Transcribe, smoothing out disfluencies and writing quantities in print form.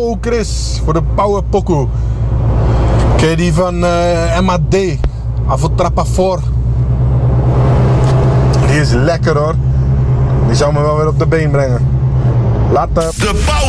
Yo Chris, voor de Power Poco. Ken je die van MAD? Avo Trapafor. Die is lekker hoor. Die zou me wel weer op de been brengen. Later. De Power